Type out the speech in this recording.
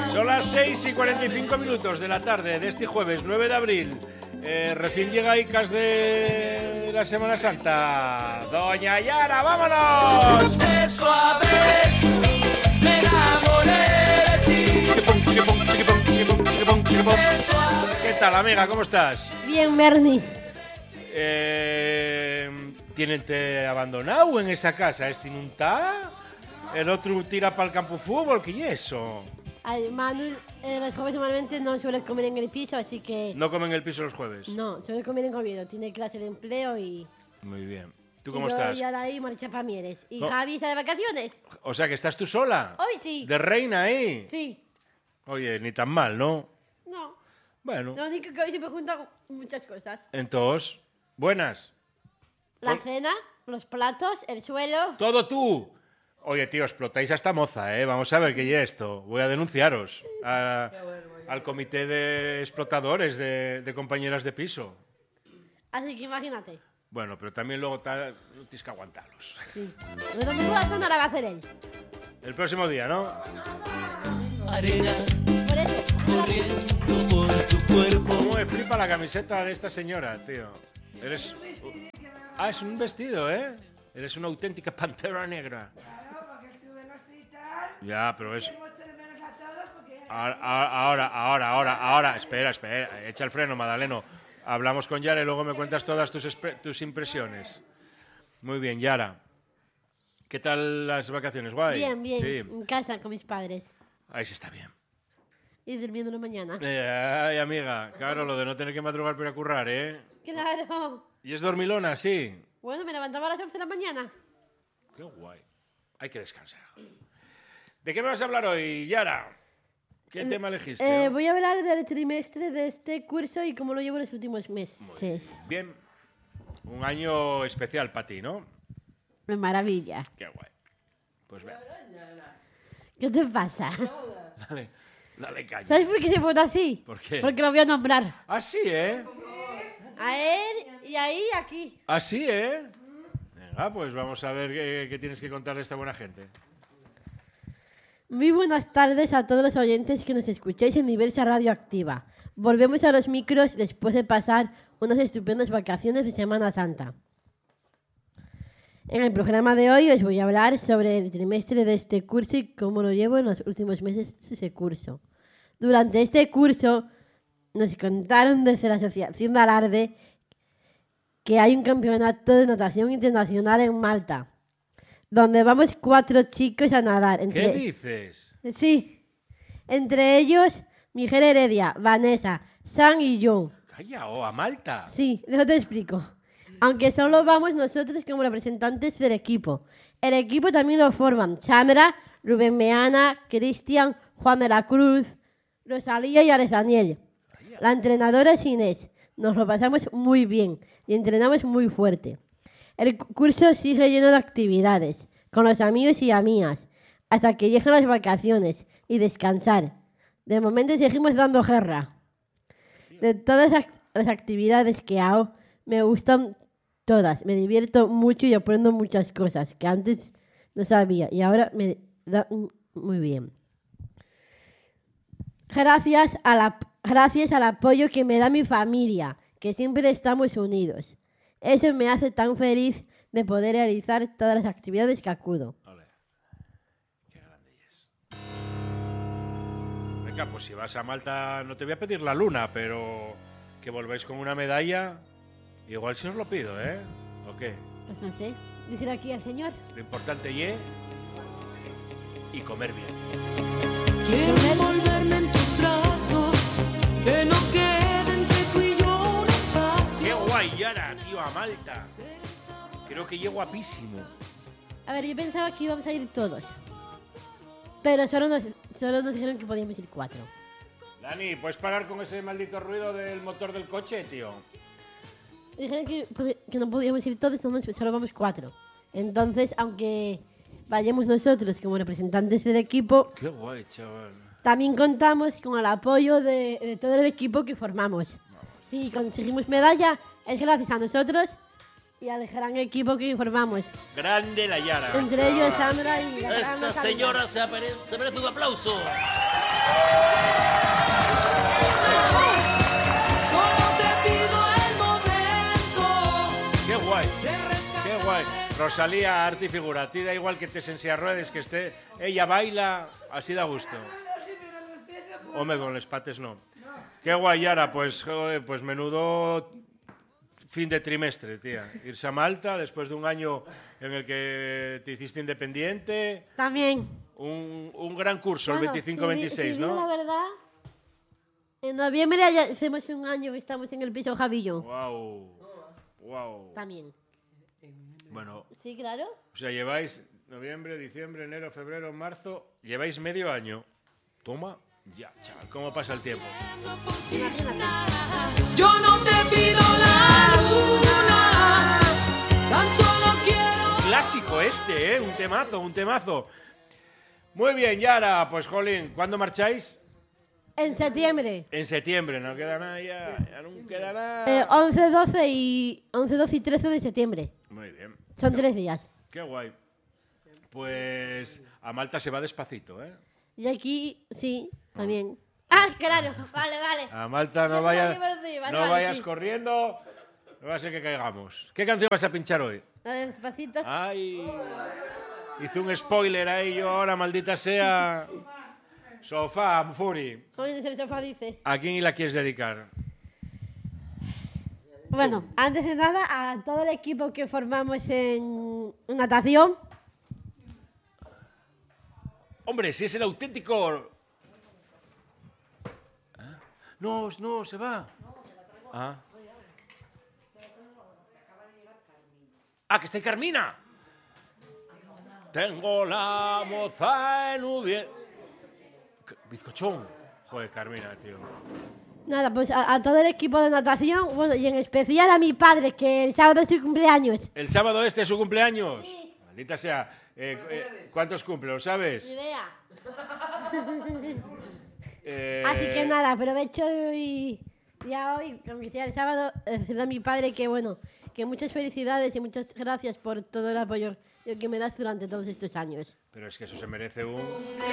Son las 6:45 de la tarde de este jueves 9 de abril. Recién llegaicas de la Semana Santa. Doña Yara, ¡vámonos! Eso a veces me enamoré de ti. ¿Qué tal, amiga? ¿Cómo estás? Bien, Bernie. ¿Tienen te abandonado en esa casa? ¿Este no está? ¿El otro tira para el campo de fútbol? ¿Qué es eso? Ay, Manu, los jueves normalmente no suele comer en el piso, así que... ¿No comen el piso los jueves? No, suele comer en comida. Tiene clase de empleo y... Muy bien. ¿Tú cómo yo estás? Y ahora ahí marcha para Mieres. ¿Y No. Javi está de vacaciones? O sea, que estás tú sola. Hoy sí. De reina ahí. Sí. Oye, ni tan mal, ¿no? No. Bueno. Lo único que hoy se me juntan muchas cosas. Entonces, buenas. La Por- cena, los platos, el suelo... Todo tú. Oye, tío, explotáis a esta moza, ¿eh? Vamos a ver qué es esto. Voy a denunciaros al comité de explotadores de compañeras de piso. Así que imagínate. Bueno, pero también luego tienes que aguantarlos. Sí. Lo mismo la zona la va a hacer él. El próximo día, ¿no? Arena Por eso... corriendo por tu cuerpo. ¿Cómo me flipa la camiseta de esta señora, tío? Eres... Ah, es un vestido, ¿eh? Eres una auténtica pantera negra. Claro, porque estuve en el hospital. Ya, pero es... Y mucho de menos a todos porque... Ahora. Espera. Echa el freno, Madaleno. Hablamos con Yara y luego me cuentas todas tus impresiones. Muy bien, Yara. ¿Qué tal las vacaciones? ¿Guay? Bien, bien. Sí. En casa con mis padres. Ahí sí está bien. Y durmiendo una mañana. Ay, amiga. Claro, lo de no tener que madrugar para ir a currar, ¿eh? Claro. ¿Y es dormilona? Sí. Bueno, me levantaba a las 11 de la mañana. Qué guay. Hay que descansar. ¿De qué me vas a hablar hoy, Yara? ¿Qué tema elegiste? Voy a hablar del trimestre de este curso y cómo lo llevo los últimos meses. Bien. Un año especial para ti, ¿no? De maravilla. Qué guay. Pues ve. ¿Qué te pasa? Dale caña. ¿Sabes por qué se vota así? ¿Por qué? Porque lo voy a nombrar. Ah, sí, ¿eh? A él y ahí y aquí. Ah, sí, ¿eh? Venga, pues vamos a ver qué tienes que contarle a esta buena gente. Muy buenas tardes a todos los oyentes que nos escucháis en Diversa Radioactiva. Volvemos a los micros después de pasar unas estupendas vacaciones de Semana Santa. En el programa de hoy os voy a hablar sobre el trimestre de este curso y cómo lo llevo en los últimos meses de ese curso. Durante este curso nos contaron desde la Asociación de Alarde que hay un campeonato de natación internacional en Malta, donde vamos 4 chicos a nadar. ¿Qué dices? Sí, entre ellos Miguel Heredia, Vanessa, Sam y yo. Calla, a Malta. Sí, luego te explico. Aunque solo vamos nosotros como representantes del equipo. El equipo también lo forman Sandra, Rubén Meana, Cristian, Juan de la Cruz, Rosalía y Alex Daniel. La entrenadora es Inés. Nos lo pasamos muy bien y entrenamos muy fuerte. El curso sigue lleno de actividades, con los amigos y amigas, hasta que lleguen las vacaciones y descansar. De momento seguimos dando guerra. De todas las actividades que hago, me gustan todas. Me divierto mucho y aprendo muchas cosas que antes no sabía y ahora me da muy bien. Gracias al apoyo que me da mi familia, que siempre estamos unidos. Eso me hace tan feliz de poder realizar todas las actividades que acudo. Ole. Qué grande es. Venga, pues si vas a Malta no te voy a pedir la luna, pero que volváis con una medalla, igual si os lo pido, ¿eh? ¿O qué? Pues no sé, decir aquí al señor. Lo importante y comer bien. Quiero envolverme en tus brazos, que no quede entre tú y yo un espacio. ¡Qué guay, Yara, tío, a Malta! Creo que llego guapísimo. A ver, yo pensaba que íbamos a ir todos. Pero solo nos dijeron que podíamos ir 4. Dani, ¿puedes parar con ese maldito ruido del motor del coche, tío? Dijeron que no podíamos ir todos, solo vamos 4. Entonces, aunque vayamos nosotros como representantes del equipo, ¡Qué guay, chaval! también contamos con el apoyo de todo el equipo que formamos. Si conseguimos medalla, es gracias a nosotros y al gran equipo que formamos. Grande la Yara. Entre ellos Sandra y la gran Esta Rosalía. señora se merece un aplauso. Rosalía, arte y figura. A ti da igual que te en silla de ruedas, que esté... Ella baila, así da gusto. Home, con los pates no. Qué guay, Yara, pues, joder, pues menudo fin de trimestre, tía. Irse a Malta después de un año en el que te hiciste independiente. También. Un gran curso, Bueno, el 25-26, si digo ¿no? la verdad, en noviembre ya hacemos un año que estamos en el piso Javillo. Wow. También. Bueno, Sí, claro. o sea, lleváis noviembre, diciembre, enero, febrero, marzo. Lleváis medio año. Toma. Ya, chaval, ¿cómo pasa el tiempo? Yo no te pido la luna, tan solo quiero. Clásico este, ¿eh? Un temazo. Muy bien, Yara. Pues, jolín, ¿cuándo marcháis? En septiembre. En septiembre, no queda nada ya no queda nada. 11, 12 y 13 de septiembre. Muy bien. Son 3 días. Qué guay. Pues a Malta se va despacito, ¿eh? Y aquí, sí, también. Ah, claro. Vale. A Malta no Ya vayas, te lo iba a decir, vale, no vale, vayas sí. corriendo, no va a ser que caigamos. ¿Qué canción vas a pinchar hoy? Despacito. Ay, hice un spoiler ahí yo ahora, maldita sea. Sofá, Furi. Jóvenes en el sofá dice. ¿A quién la quieres dedicar? Bueno, antes de nada, a todo el equipo que formamos en natación. Hombre, si es el auténtico... ¿Ah? No, se va. Que está ahí Carmina. Tengo la moza en Ubie... Bizcochón. Joder, Carmina, tío. Nada, pues a todo el equipo de natación, bueno, y en especial a mi padre, que el sábado es su cumpleaños. El sábado este es su cumpleaños. Maldita sea. ¿Cuántos cumple? ¿Lo sabes? Ni idea. Eh, Así que nada, aprovecho y ya hoy, aunque sea el sábado, decirle a mi padre que bueno, que muchas felicidades y muchas gracias por todo el apoyo que me das durante todos estos años. Pero es que eso se merece un...